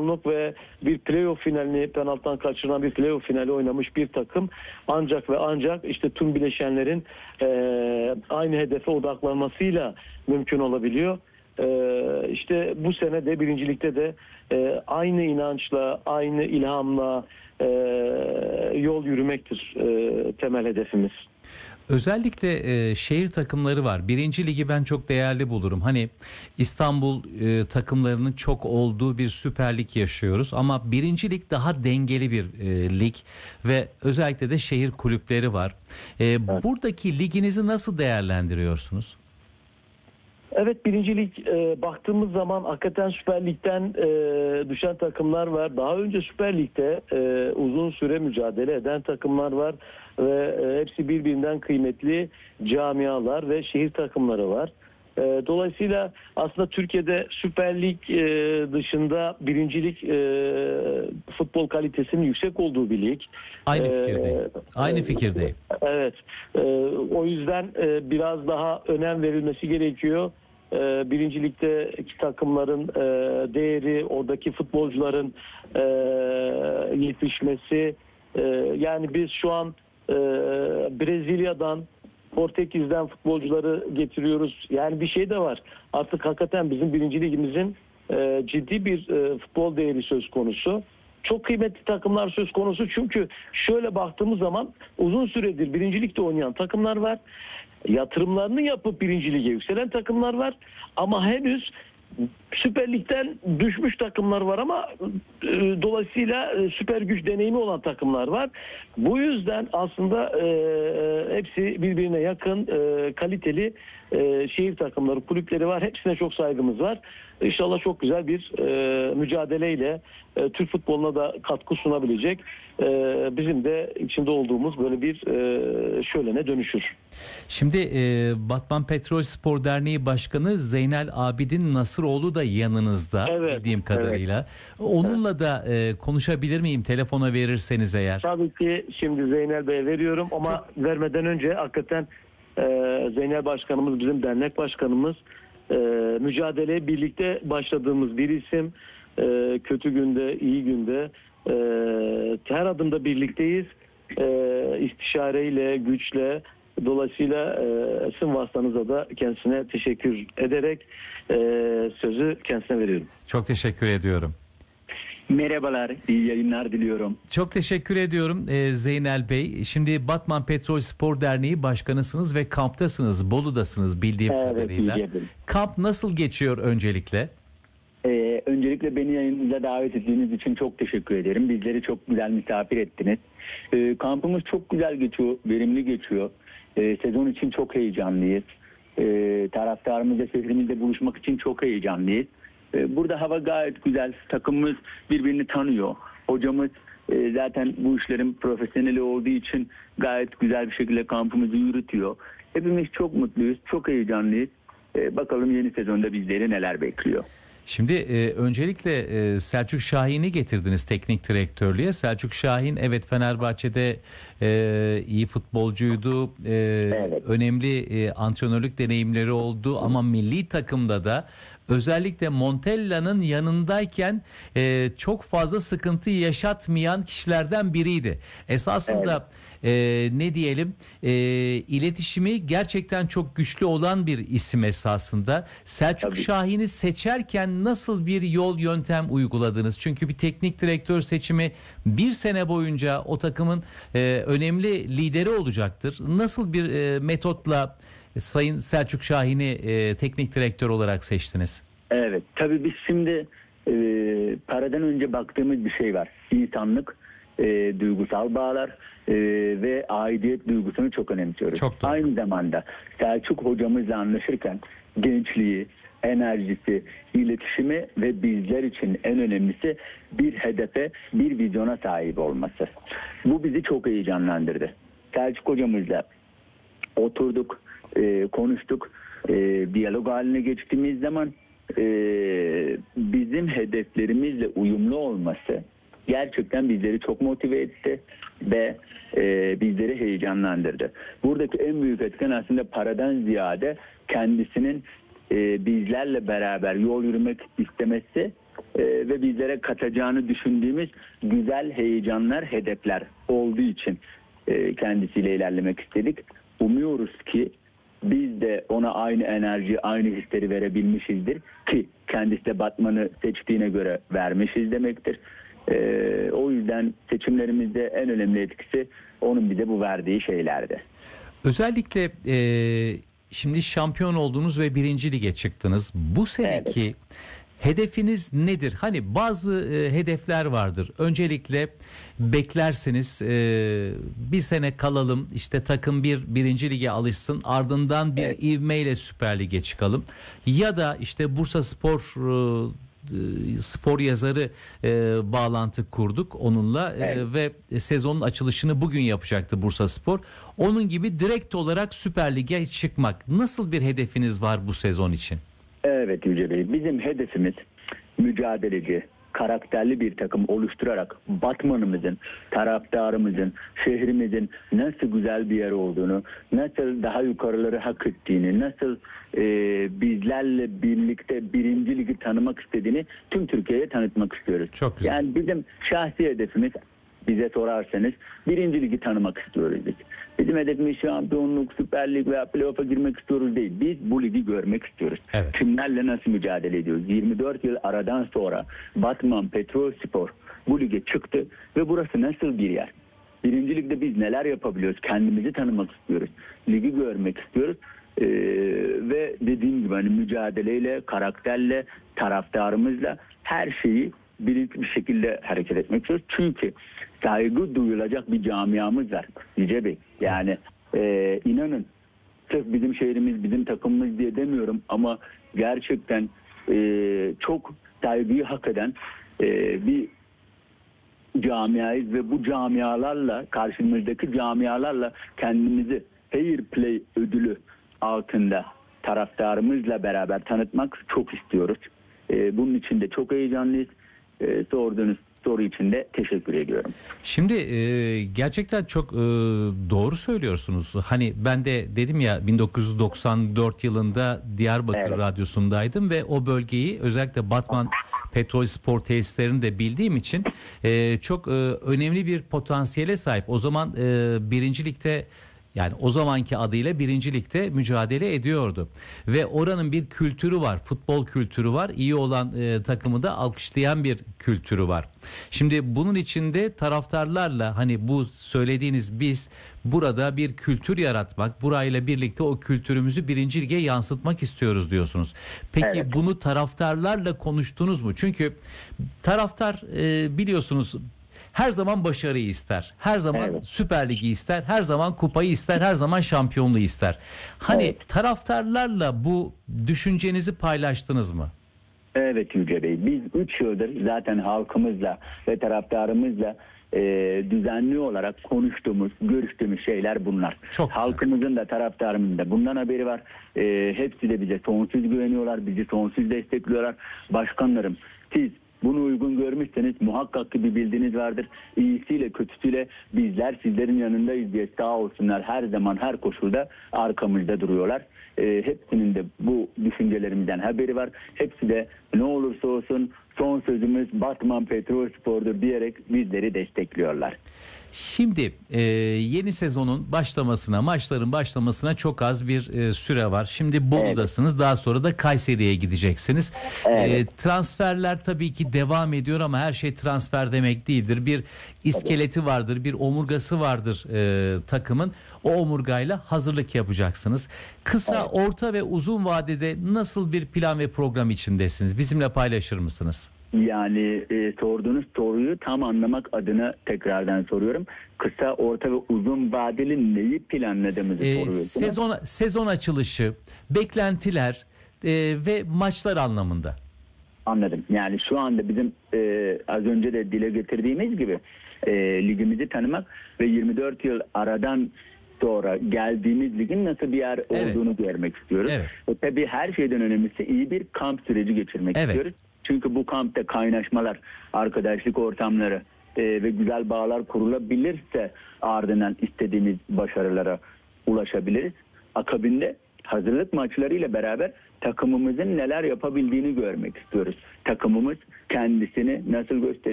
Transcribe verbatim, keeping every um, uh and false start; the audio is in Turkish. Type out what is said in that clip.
şampiyonluk ve bir playoff finalini penaltıdan kaçırılan bir playoff finali oynamış bir takım ancak ve ancak işte tüm bileşenlerin e, aynı hedefe odaklanmasıyla mümkün olabiliyor. E, işte bu sene de birincilikte de e, aynı inançla, aynı ilhamla e, yol yürümektir e, temel hedefimiz. Özellikle e, şehir takımları var. Birinci ligi ben çok değerli bulurum. Hani İstanbul e, takımlarının çok olduğu bir Süper Lig yaşıyoruz. Ama birinci lig daha dengeli bir e, lig ve özellikle de şehir kulüpleri var. E, Evet. Buradaki liginizi nasıl değerlendiriyorsunuz? Evet, birinci lig e, baktığımız zaman hakikaten Süper Lig'den e, düşen takımlar var. Daha önce Süper Lig'de e, uzun süre mücadele eden takımlar var ve e, hepsi birbirinden kıymetli camialar ve şehir takımları var. E, dolayısıyla aslında Türkiye'de Süper Lig e, dışında birinci lig e, futbol kalitesinin yüksek olduğu bir lig. Aynı E, fikirdeyim. Aynı fikirdeyim. Evet. E, o yüzden e, biraz daha önem verilmesi gerekiyor. E, birinci ligdeki takımların e, değeri, oradaki futbolcuların e, yetişmesi. E, yani biz şu an e, Brezilya'dan, Portekiz'den futbolcuları getiriyoruz. Yani bir şey de var. Artık hakikaten bizim birinci ligimizin e, ciddi bir e, futbol değeri söz konusu. Çok kıymetli takımlar söz konusu çünkü şöyle baktığımız zaman uzun süredir birinci ligde oynayan takımlar var. Yatırımlarını yapıp birinci lige yükselen takımlar var. Ama henüz Süper Lig'den düşmüş takımlar var ama e, dolayısıyla e, süper güç deneyimi olan takımlar var. Bu yüzden aslında e, hepsi birbirine yakın, e, kaliteli e, şehir takımları, kulüpleri var. Hepsine çok saygımız var. İnşallah çok güzel bir e, mücadeleyle e, Türk futboluna da katkı sunabilecek, e, bizim de içinde olduğumuz böyle bir e, şölene dönüşür. Şimdi e, Batman Petrol Spor Derneği Başkanı Zeynel Abidin Nasıroğlu da yanınızda, Evet, bildiğim kadarıyla. evet. Onunla evet. da e, konuşabilir miyim telefona verirseniz eğer? Tabii ki şimdi Zeynel Bey'e veriyorum ama Çok... vermeden önce hakikaten e, Zeynel Başkanımız bizim dernek başkanımız. E, mücadeleye birlikte başladığımız bir isim. E, kötü günde, iyi günde e, her adımda birlikteyiz. E, istişareyle, güçle. Dolayısıyla e, sizin vasıtanızda da kendisine teşekkür ederek e, sözü kendisine veriyorum. Çok teşekkür ediyorum. Merhabalar, iyi yayınlar diliyorum. Çok teşekkür ediyorum ee, Zeynel Bey. Şimdi Batman Petrol Spor Derneği Başkanısınız ve kamptasınız, Bolu'dasınız bildiğim evet, kadarıyla. Bildiğim. Kamp nasıl geçiyor öncelikle? Ee, öncelikle beni yayınınıza davet ettiğiniz için çok teşekkür ederim. Bizleri çok güzel misafir ettiniz. Ee, kampımız çok güzel geçiyor, verimli geçiyor. Ee, sezon için çok heyecanlıyız. Ee, taraftarımızla, şehrimizde buluşmak için çok heyecanlıyız. Burada hava gayet güzel. Takımımız birbirini tanıyor. Hocamız e, zaten bu işlerin profesyoneli olduğu için gayet güzel bir şekilde kampımızı yürütüyor. Hepimiz çok mutluyuz, çok heyecanlıyız. E, bakalım yeni sezonda bizleri neler bekliyor. Şimdi e, öncelikle e, Selçuk Şahin'i getirdiniz teknik direktörlüğe. Selçuk Şahin evet Fenerbahçe'de e, iyi futbolcuydu. E, evet. Önemli e, antrenörlük deneyimleri oldu ama milli takımda da özellikle Montella'nın yanındayken e, çok fazla sıkıntı yaşatmayan kişilerden biriydi. Esasında evet. e, ne diyelim e, iletişimi gerçekten çok güçlü olan bir isim esasında. Selçuk Tabii. Şahin'i seçerken nasıl bir yol yöntem uyguladınız? Çünkü bir teknik direktör seçimi bir sene boyunca o takımın e, önemli lideri olacaktır. Nasıl bir e, metotla Sayın Selçuk Şahin'i e, teknik direktör olarak seçtiniz? Evet, tabii biz şimdi e, paradan önce baktığımız bir şey var. İnsanlık, e, duygusal bağlar e, ve aidiyet duygusunu çok önemsiyoruz. Çok doğru. Aynı zamanda Selçuk hocamızla anlaşırken gençliği, enerjisi, iletişimi ve bizler için en önemlisi bir hedefe, bir vizyona sahip olması. Bu bizi çok heyecanlandırdı. Selçuk hocamızla oturduk, e, konuştuk, e, diyalog haline geçtiğimiz zaman e, bizim hedeflerimizle uyumlu olması gerçekten bizleri çok motive etti ve e, bizleri heyecanlandırdı. Buradaki en büyük etken aslında paradan ziyade kendisinin e, bizlerle beraber yol yürümek istemesi e, ve bizlere katacağını düşündüğümüz güzel heyecanlar, hedefler olduğu için e, kendisiyle ilerlemek istedik. Umuyoruz ki biz de ona aynı enerji, aynı hisleri verebilmişizdir ki kendisi de Batman'ı seçtiğine göre vermişiz demektir. Ee, o yüzden seçimlerimizde en önemli etkisi onun bize bu verdiği şeylerdi. Özellikle e, şimdi şampiyon oldunuz ve birinci lige çıktınız. Bu seneki evet. hedefiniz nedir? Hani bazı e, hedefler vardır. Öncelikle beklerseniz e, bir sene kalalım, işte takım bir birinci lige alışsın, ardından bir evet. ivmeyle Süper Lig'e çıkalım. Ya da işte Bursaspor e, spor yazarı e, bağlantı kurduk onunla evet. e, ve sezonun açılışını bugün yapacaktı Bursaspor. Onun gibi direkt olarak Süper Lig'e çıkmak. Nasıl bir hedefiniz var bu sezon için? Evet Yüce Bey, bizim hedefimiz mücadeleci, karakterli bir takım oluşturarak Batman'ımızın, taraftarımızın, şehrimizin nasıl güzel bir yer olduğunu, nasıl daha yukarıları hak ettiğini, nasıl e, bizlerle birlikte birinci ligi tanımak istediğini tüm Türkiye'ye tanıtmak istiyoruz. Çok güzel. Yani bizim şahsi hedefimiz, bize sorarsanız, birinci ligi tanımak istiyoruz biz. Bizim hedefimiz şampiyonluk, Süper Lig veya playoff'a girmek istiyoruz değil. Biz bu ligi görmek istiyoruz. Evet. Kimlerle nasıl mücadele ediyoruz? yirmi dört yıl aradan sonra Batman Petrolspor bu lige çıktı ve burası nasıl bir yer? Birinci ligde biz neler yapabiliyoruz? Kendimizi tanımak istiyoruz. Ligi görmek istiyoruz. Ee, ve dediğim gibi hani mücadeleyle, karakterle, taraftarımızla her şeyi bilinçli bir şekilde hareket etmek istiyoruz. Çünkü saygı duyulacak bir camiamız var Yüce Bey. Yani e, inanın sırf bizim şehrimiz, bizim takımımız diye demiyorum ama gerçekten e, çok saygıyı hak eden e, bir camiayız ve bu camialarla, karşımızdaki camialarla kendimizi Fair Play ödülü altında taraftarımızla beraber tanıtmak çok istiyoruz. E, bunun için de çok heyecanlıyız. E, sorduğunuz soru için de teşekkür ediyorum. Şimdi e, gerçekten çok e, doğru söylüyorsunuz. Hani ben de dedim ya bin dokuz yüz doksan dört yılında Diyarbakır evet. Radyosundaydım ve o bölgeyi özellikle Batman Petrolspor tesislerini de bildiğim için e, çok e, önemli bir potansiyele sahip. O zaman e, birinci ligde, yani o zamanki adıyla birinci ligde mücadele ediyordu. Ve oranın bir kültürü var. Futbol kültürü var. İyi olan e, takımı da alkışlayan bir kültürü var. Şimdi bunun içinde taraftarlarla hani bu söylediğiniz biz burada bir kültür yaratmak, burayla birlikte o kültürümüzü birinci lige yansıtmak istiyoruz diyorsunuz. Peki evet. bunu taraftarlarla konuştunuz mu? Çünkü taraftar e, biliyorsunuz her zaman başarıyı ister. Her zaman evet. Süper Lig'i ister. Her zaman kupayı ister. Her zaman şampiyonluğu ister. Hani evet. taraftarlarla bu düşüncenizi paylaştınız mı? Evet Yüce Bey. Biz üç yıldır zaten halkımızla ve taraftarımızla e, düzenli olarak konuştuğumuz, görüştüğümüz şeyler bunlar. Çok Halkımızın da taraftarımızın da bundan haberi var. E, hepsi de bize sonsuz güveniyorlar. Bizi sonsuz destekliyorlar. Başkanlarım, siz bunu uygun görmüşseniz muhakkak ki bir bildiğiniz vardır. İyisiyle kötüsüyle bizler sizlerin yanındayız diye sağ olsunlar her zaman her koşulda arkamızda duruyorlar. E, hepsinin de bu düşüncelerimizden haberi var. Hepsi de ne olursa olsun son sözümüz Batman Petrolspor'dur diyerek bizleri destekliyorlar. Şimdi e, yeni sezonun başlamasına, maçların başlamasına çok az bir e, süre var. Şimdi Bolu'dasınız, evet. daha sonra da Kayseri'ye gideceksiniz. Evet. E, transferler tabii ki devam ediyor ama her şey transfer demek değildir. Bir iskeleti vardır, bir omurgası vardır e, takımın. O omurgayla hazırlık yapacaksınız. Kısa, evet. orta ve uzun vadede nasıl bir plan ve program içindesiniz? Bizimle paylaşır mısınız? Yani e, sorduğunuz soruyu tam anlamak adına tekrardan soruyorum. Kısa, orta ve uzun vadeli neyi planladığımızı e, soruyorsunuz. Sezon, sezon açılışı, beklentiler e, ve maçlar anlamında. Anladım. Yani şu anda bizim e, az önce de dile getirdiğimiz gibi e, ligimizi tanımak ve yirmi dört yıl aradan sonra geldiğimiz ligin nasıl bir yer olduğunu evet. görmek istiyoruz. Evet. E, tabii her şeyden önemlisi iyi bir kamp süreci geçirmek evet. istiyoruz. Çünkü bu kampta kaynaşmalar, arkadaşlık ortamları e, ve güzel bağlar kurulabilirse ardından istediğimiz başarılara ulaşabiliriz. Akabinde hazırlık maçlarıyla beraber takımımızın neler yapabildiğini görmek istiyoruz. Takımımız kendisini nasıl gösteriyor?